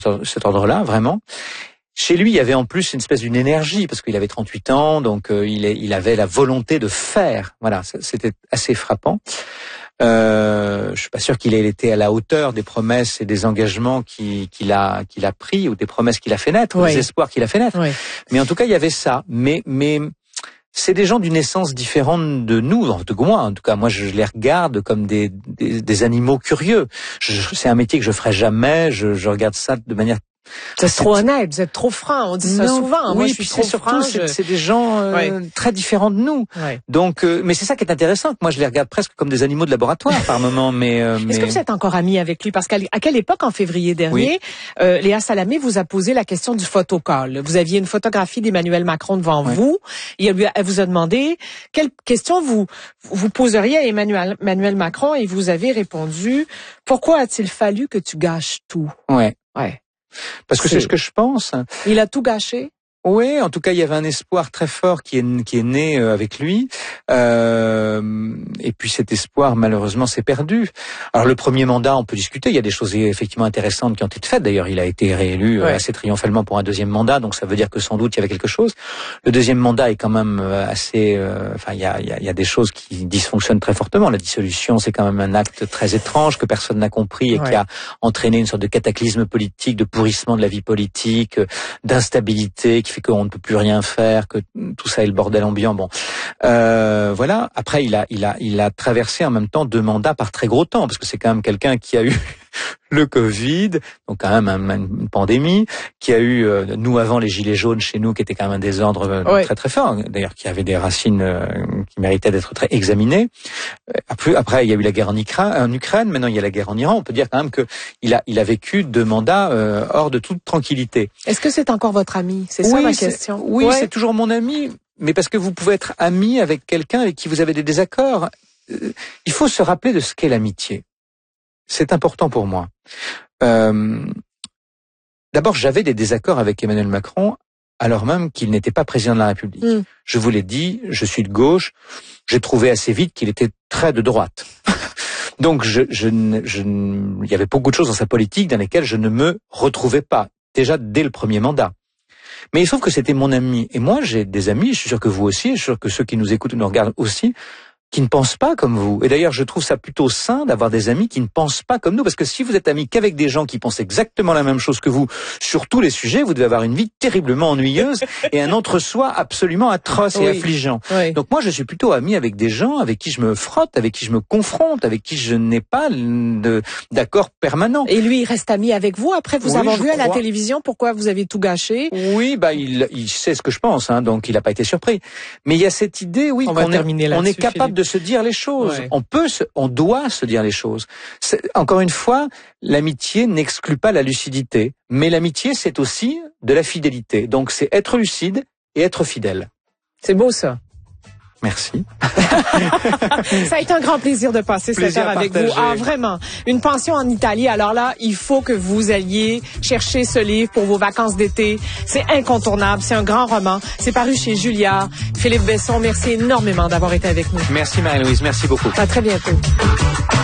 cet ordre-là, vraiment. Chez lui, il y avait en plus une espèce d'une énergie, parce qu'il avait 38 ans, donc il avait la volonté de faire. Voilà, c'était assez frappant. Je suis pas sûr qu'il ait été à la hauteur des promesses et des engagements qu'il a pris, ou des promesses qu'il a fait naître, ou des espoirs qu'il a fait naître. Mais en tout cas, il y avait ça. Mais c'est des gens d'une essence différente de nous, de moi. En tout cas, moi, je les regarde comme des animaux curieux. C'est un métier que je ferai jamais. Je regarde ça de manière... Vous êtes trop honnête, vous êtes trop franc, on dit ça souvent. Oui, moi, je suis trop franc. C'est des gens très différents de nous. Donc, mais c'est ça qui est intéressant. Moi, je les regarde presque comme des animaux de laboratoire par moment. Est-ce que vous êtes encore amis avec lui? Parce qu'à quelle époque, en février dernier, Léa Salamé vous a posé la question du photocall. Vous aviez une photographie d'Emmanuel Macron devant vous, et elle vous a demandé quelle question vous poseriez à Emmanuel Macron, et vous avez répondu: pourquoi a-t-il fallu que tu gâches tout? Parce que c'est ce que je pense. Il a tout gâché? Oui, en tout cas, il y avait un espoir très fort qui est né avec lui. Et puis cet espoir, malheureusement, s'est perdu. Alors le premier mandat, on peut discuter. Il y a des choses effectivement intéressantes qui ont été faites. D'ailleurs, il a été réélu assez triomphalement pour un deuxième mandat, donc ça veut dire que sans doute il y avait quelque chose. Le deuxième mandat est quand même assez... il y a des choses qui dysfonctionnent très fortement. La dissolution, c'est quand même un acte très étrange que personne n'a compris et qui a entraîné une sorte de cataclysme politique, de pourrissement de la vie politique, d'instabilité, qui fait qu'on ne peut plus rien faire, que tout ça est le bordel ambiant. Bon, voilà. Après, il a traversé en même temps 2 mandats par très gros temps, parce que c'est quand même quelqu'un qui a eu le Covid, donc quand même une pandémie, qui a eu, nous avant les gilets jaunes chez nous, qui était quand même un désordre très très fort, d'ailleurs qui avait des racines qui méritaient d'être très examinées. Après, il y a eu la guerre en Ukraine, maintenant il y a la guerre en Iran. On peut dire quand même que il a vécu 2 mandats hors de toute tranquillité. Est-ce que c'est encore votre ami? C'est ça ma question. Oui, c'est toujours mon ami, mais parce que vous pouvez être ami avec quelqu'un avec qui vous avez des désaccords. Il faut se rappeler de ce qu'est l'amitié. C'est important pour moi. D'abord, j'avais des désaccords avec Emmanuel Macron, alors même qu'il n'était pas président de la République. Je vous l'ai dit, je suis de gauche. J'ai trouvé assez vite qu'il était très de droite. Donc, il y avait beaucoup de choses dans sa politique dans lesquelles je ne me retrouvais pas, déjà dès le premier mandat. Mais il se trouve que c'était mon ami. Et moi, j'ai des amis, je suis sûr que vous aussi, je suis sûr que ceux qui nous écoutent nous regardent aussi, qui ne pensent pas comme vous. Et d'ailleurs, je trouve ça plutôt sain d'avoir des amis qui ne pensent pas comme nous, parce que si vous êtes amis qu'avec des gens qui pensent exactement la même chose que vous sur tous les sujets, vous devez avoir une vie terriblement ennuyeuse et un entre-soi absolument atroce et affligeant. Donc moi, je suis plutôt ami avec des gens avec qui je me frotte, avec qui je me confronte, avec qui je n'ai pas d'accord permanent. Et lui, il reste ami avec vous après vous avoir vu à la télévision? Pourquoi vous avez tout gâché? Oui, il sait ce que je pense, hein, donc il n'a pas été surpris. Mais il y a cette idée, oui, qu'on est capable de se dire les choses. On doit se dire les choses. Encore une fois, l'amitié n'exclut pas la lucidité, mais l'amitié, c'est aussi de la fidélité. Donc, c'est être lucide et être fidèle. C'est beau, ça. Merci. Ça a été un grand plaisir de passer cette heure avec vous. Ah, vraiment. Une pension en Italie. Alors là, il faut que vous alliez chercher ce livre pour vos vacances d'été. C'est incontournable. C'est un grand roman. C'est paru chez Julliard. Philippe Besson, merci énormément d'avoir été avec nous. Merci Marie-Louise. Merci beaucoup. À très bientôt.